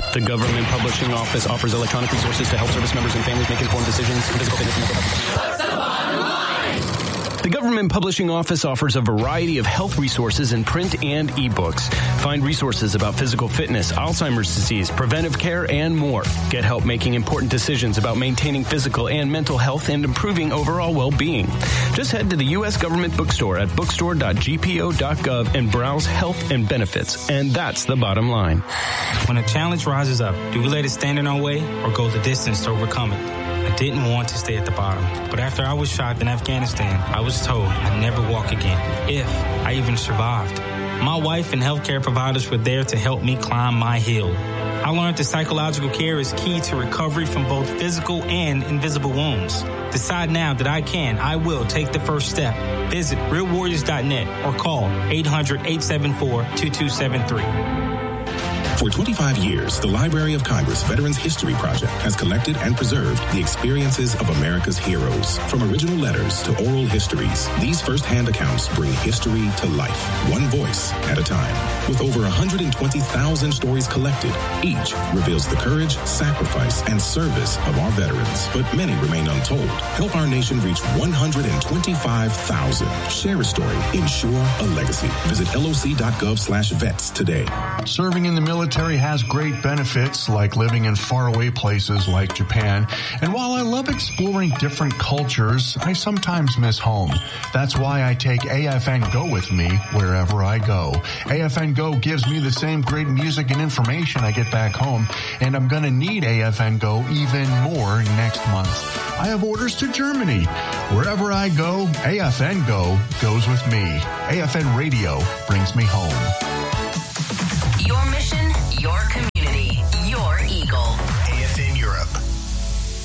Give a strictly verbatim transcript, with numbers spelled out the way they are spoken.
The Government Publishing Office offers electronic resources to help service members and families make informed decisions in physical fitness and mental health. What's the bottom line? The Government Publishing Office offers a variety of health resources in print and ebooks. Find resources about physical fitness, Alzheimer's disease, preventive care, and more. Get help making important decisions about maintaining physical and mental health and improving overall well-being. Just head to the U S Government Bookstore at bookstore dot g p o dot gov and browse health and benefits. And that's the bottom line. When a challenge rises up, do we let it stand in our way or go the distance to overcome it? I didn't want to stay at the bottom, but after I was shot in Afghanistan, I was told I'd never walk again, if I even survived. My wife and healthcare providers were there to help me climb my hill. I learned that psychological care is key to recovery from both physical and invisible wounds. Decide now that I can, I will take the first step. Visit real warriors dot net or call eight hundred, eight seven four, two two seven three. For twenty-five years, the Library of Congress Veterans History Project has collected and preserved the experiences of America's heroes. From original letters to oral histories, these first-hand accounts bring history to life, one voice at a time. With over one hundred twenty thousand stories collected, each reveals the courage, sacrifice, and service of our veterans. But many remain untold. Help our nation reach one hundred twenty-five thousand. Share a story. Ensure a legacy. Visit L O C dot gov slash vets today. Serving in the military has great benefits, like living in faraway places like Japan. And while I love exploring different cultures, I sometimes miss home. That's why I take A F N Go with me wherever I go. A F N Go gives me the same great music and information I get back home, and I'm going to need A F N Go even more next month. I have orders to Germany. Wherever I go, A F N Go goes with me. A F N Radio brings me home.